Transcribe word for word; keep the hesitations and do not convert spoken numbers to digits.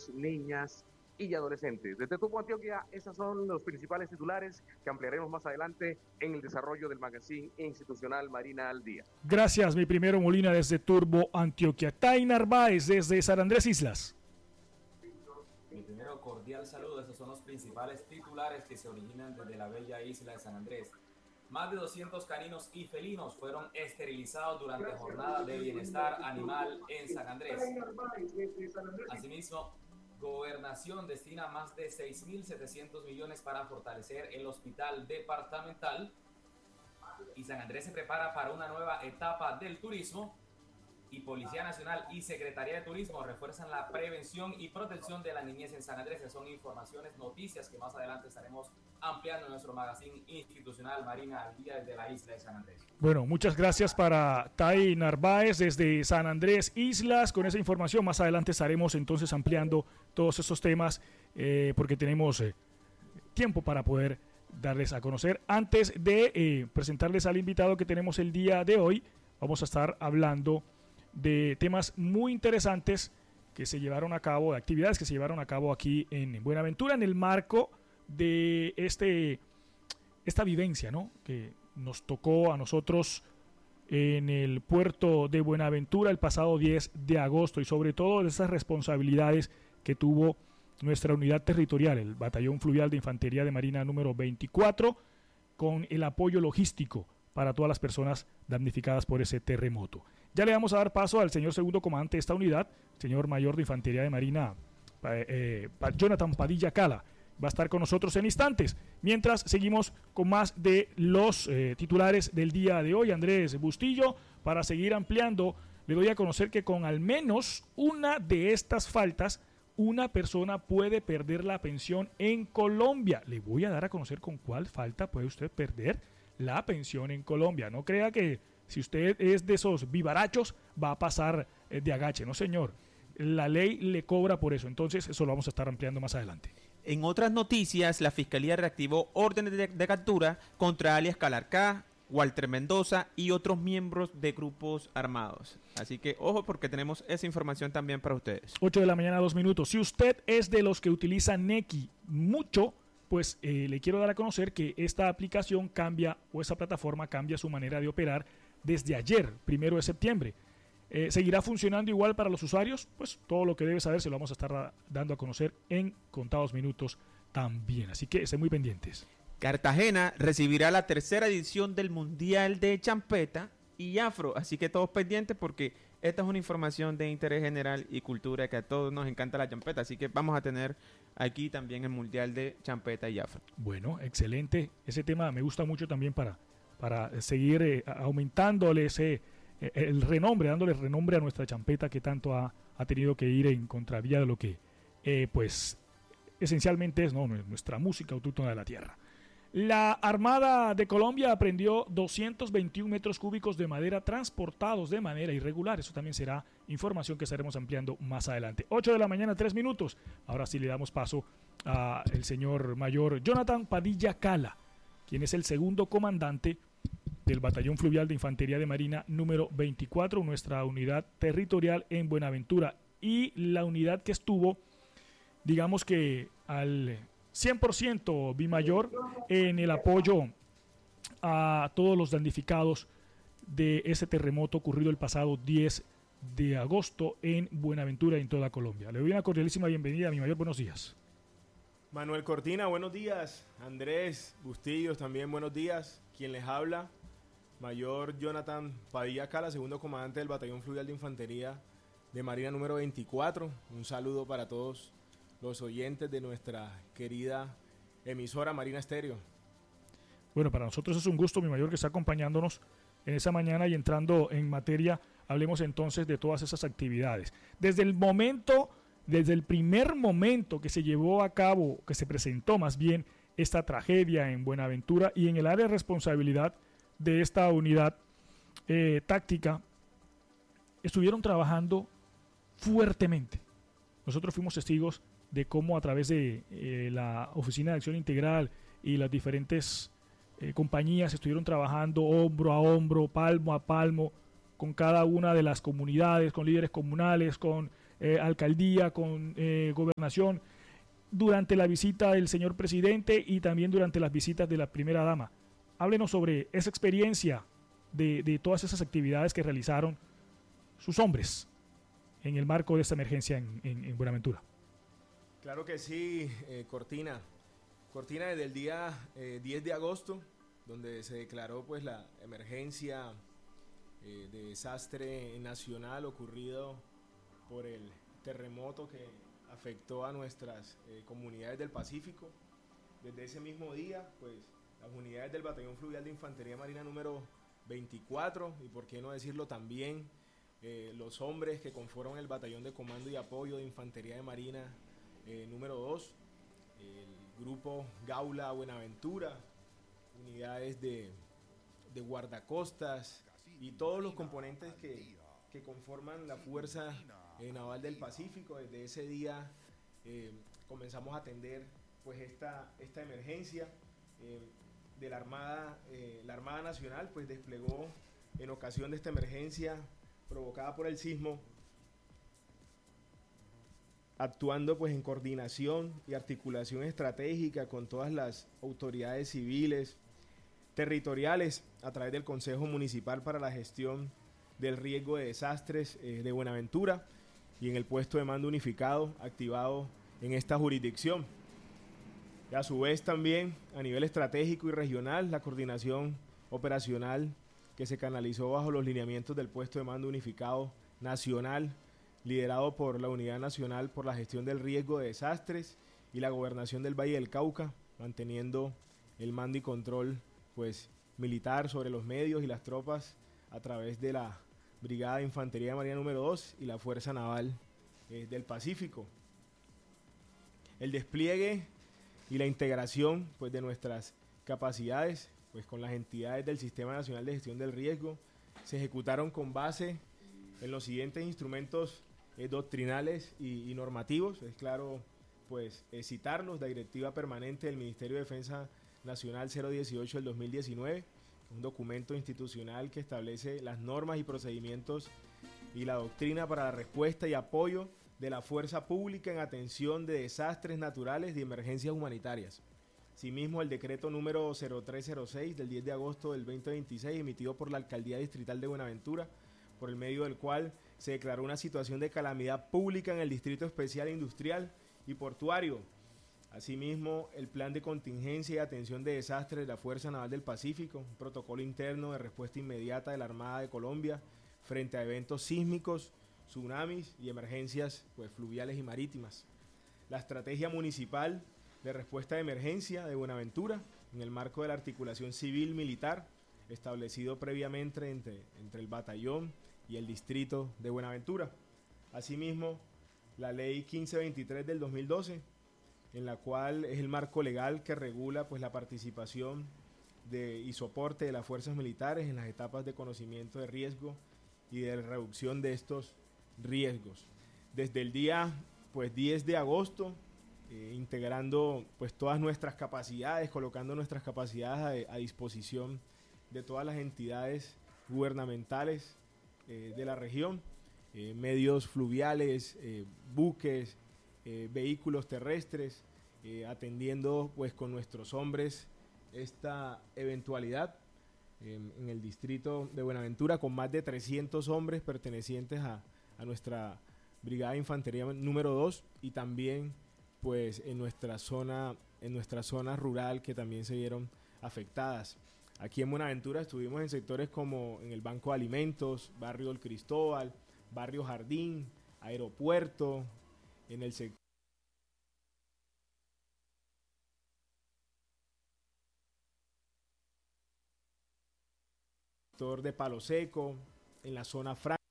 niños, niñas y adolescentes. Desde Turbo Antioquia, esos son los principales titulares que ampliaremos más adelante en el desarrollo del magazine institucional Marina al Día. Gracias, mi primero Molina desde Turbo Antioquia. Tai Narváez desde San Andrés Islas. Mi primero cordial saludo, estos son los principales titulares que se originan desde la bella isla de San Andrés. Más de doscientos caninos y felinos fueron esterilizados durante jornada de bienestar animal en San Andrés. Asimismo, Gobernación destina más de seis mil setecientos millones para fortalecer el hospital departamental y San Andrés se prepara para una nueva etapa del turismo. Y Policía Nacional y Secretaría de Turismo refuerzan la prevención y protección de la niñez en San Andrés. Esas son informaciones, noticias que más adelante estaremos ampliando en nuestro magazine institucional Marina al Día desde la isla de San Andrés. Bueno, muchas gracias para Tai Narváez desde San Andrés Islas con esa información. Más adelante estaremos entonces ampliando todos esos temas eh, porque tenemos eh, tiempo para poder darles a conocer. Antes de eh, presentarles al invitado que tenemos el día de hoy, vamos a estar hablando de temas muy interesantes que se llevaron a cabo, de actividades que se llevaron a cabo aquí en Buenaventura en el marco de este esta vivencia, ¿no?, que nos tocó a nosotros en el puerto de Buenaventura el pasado diez de agosto y sobre todo de esas responsabilidades que tuvo nuestra unidad territorial, el Batallón Fluvial de Infantería de Marina número veinticuatro, con el apoyo logístico para todas las personas damnificadas por ese terremoto. Ya le vamos a dar paso al señor segundo comandante de esta unidad, señor mayor de Infantería de Marina, eh, eh, Jonathan Padilla Cala. Va a estar con nosotros en instantes. Mientras seguimos con más de los eh, titulares del día de hoy. Andrés Bustillo, para seguir ampliando, le doy a conocer que con al menos una de estas faltas, una persona puede perder la pensión en Colombia. Le voy a dar a conocer con cuál falta puede usted perder la pensión en Colombia. No crea que si usted es de esos vivarachos va a pasar de agache, no señor. La ley le cobra por eso, entonces eso lo vamos a estar ampliando más adelante. En otras noticias, la Fiscalía reactivó órdenes de, de captura contra alias Calarcá, Walter Mendoza y otros miembros de grupos armados. Así que ojo porque tenemos esa información también para ustedes. ocho de la mañana, dos minutos. Si usted es de los que utiliza Nequi mucho, pues eh, le quiero dar a conocer que esta aplicación cambia, o esa plataforma cambia su manera de operar desde ayer, primero de septiembre. Eh, ¿Seguirá funcionando igual para los usuarios? Pues todo lo que debe saber se lo vamos a estar dando a conocer en contados minutos también. Así que estén muy pendientes. Cartagena recibirá la tercera edición del Mundial de Champeta y Afro. Así que todos pendientes porque esta es una información de interés general y cultura que a todos nos encanta la champeta. Así que vamos a tener aquí también el Mundial de Champeta y Afro. Bueno, excelente. Ese tema me gusta mucho también para, para seguir eh, aumentándole ese... el renombre, dándole renombre a nuestra champeta que tanto ha, ha tenido que ir en contravía de lo que eh, pues esencialmente es, ¿no?, nuestra música autóctona de la tierra. La Armada de Colombia aprendió doscientos veintiún metros cúbicos de madera transportados de manera irregular. Eso también será información que estaremos ampliando más adelante. ocho de la mañana, tres minutos. Ahora sí le damos paso al señor mayor Jonathan Padilla Cala, quien es el segundo comandante del Batallón Fluvial de Infantería de Marina número veinticuatro, nuestra unidad territorial en Buenaventura, y la unidad que estuvo, digamos que al cien por ciento bimayor en el apoyo a todos los damnificados de ese terremoto ocurrido el pasado diez de agosto en Buenaventura y en toda Colombia. Le doy una cordialísima bienvenida, mi mayor, buenos días. Manuel Cortina, buenos días. Andrés Bustillos, también buenos días. Quien les habla, mayor Jonathan Padilla Cala, segundo comandante del Batallón Fluvial de Infantería de Marina número veinticuatro. Un saludo para todos los oyentes de nuestra querida emisora Marina Estéreo. Bueno, para nosotros es un gusto, mi mayor, que está acompañándonos en esa mañana, y entrando en materia, hablemos entonces de todas esas actividades. Desde el momento, desde el primer momento que se llevó a cabo, que se presentó más bien esta tragedia en Buenaventura y en el área de responsabilidad de esta unidad eh, táctica, estuvieron trabajando fuertemente. Nosotros fuimos testigos de cómo a través de eh, la Oficina de Acción Integral y las diferentes eh, compañías estuvieron trabajando hombro a hombro, palmo a palmo, con cada una de las comunidades, con líderes comunales, con eh, alcaldía, con eh, gobernación gobernación, durante la visita del señor presidente y también durante las visitas de la primera dama. Háblenos sobre esa experiencia de, de todas esas actividades que realizaron sus hombres en el marco de esta emergencia en, en, en Buenaventura. Claro que sí, eh, Cortina. Cortina desde el día eh, diez de agosto, donde se declaró pues la emergencia eh, de desastre nacional ocurrido por el terremoto que afectó a nuestras eh, comunidades del Pacífico. Desde ese mismo día, pues las unidades del Batallón Fluvial de Infantería Marina número veinticuatro, y por qué no decirlo también, eh, los hombres que conforman el Batallón de Comando y Apoyo de Infantería de Marina eh, número dos, el grupo Gaula Buenaventura, unidades de, de guardacostas y todos los componentes que, que conforman la Fuerza eh, Naval del Pacífico. Desde ese día eh, comenzamos a atender pues esta, esta emergencia eh, de la Armada. Eh, la Armada Nacional pues desplegó en ocasión de esta emergencia provocada por el sismo, actuando pues en coordinación y articulación estratégica con todas las autoridades civiles, territoriales, a través del Consejo Municipal para la Gestión del Riesgo de Desastres eh, de Buenaventura, y en el puesto de mando unificado activado en esta jurisdicción. Y a su vez también a nivel estratégico y regional, la coordinación operacional que se canalizó bajo los lineamientos del puesto de mando unificado nacional, liderado por la Unidad Nacional por la Gestión del Riesgo de Desastres y la Gobernación del Valle del Cauca, manteniendo el mando y control pues militar sobre los medios y las tropas a través de la Brigada de Infantería de Marina número dos y la Fuerza Naval eh, del Pacífico. El despliegue y la integración pues de nuestras capacidades pues con las entidades del Sistema Nacional de Gestión del Riesgo se ejecutaron con base en los siguientes instrumentos eh, doctrinales y, y normativos. Es claro pues eh, citarlos: la Directiva Permanente del Ministerio de Defensa Nacional cero dieciocho del dos mil diecinueve, un documento institucional que establece las normas y procedimientos y la doctrina para la respuesta y apoyo de la fuerza pública en atención de desastres naturales y emergencias humanitarias. Asimismo, el decreto número cero tres cero seis del diez de agosto del veinte veintiséis, emitido por la Alcaldía Distrital de Buenaventura, por el medio del cual se declaró una situación de calamidad pública en el Distrito Especial Industrial y Portuario. Asimismo, el Plan de Contingencia y Atención de Desastres de la Fuerza Naval del Pacífico, un protocolo interno de respuesta inmediata de la Armada de Colombia frente a eventos sísmicos, tsunamis y emergencias pues, fluviales y marítimas. La Estrategia Municipal de Respuesta de Emergencia de Buenaventura, en el marco de la articulación civil-militar, establecido previamente entre, entre el batallón y el distrito de Buenaventura. Asimismo, la Ley quince veintitrés del dos mil doce, en la cual es el marco legal que regula pues, la participación de, y soporte de las fuerzas militares en las etapas de conocimiento de riesgo y de reducción de estos riesgos. Desde el día pues, diez de agosto, eh, integrando pues, todas nuestras capacidades, colocando nuestras capacidades a, a disposición de todas las entidades gubernamentales eh, de la región, eh, medios fluviales, eh, buques, eh, vehículos terrestres, eh, atendiendo pues con nuestros hombres esta eventualidad eh, en el distrito de Buenaventura, con más de trescientos hombres pertenecientes a, a nuestra Brigada de Infantería número dos, y también pues en nuestra zona, en nuestra zona rural, que también se vieron afectadas. Aquí en Buenaventura estuvimos en sectores como en el Banco de Alimentos, Barrio El Cristóbal, Barrio Jardín, Aeropuerto, en el sector de Palo Seco, en la zona franca.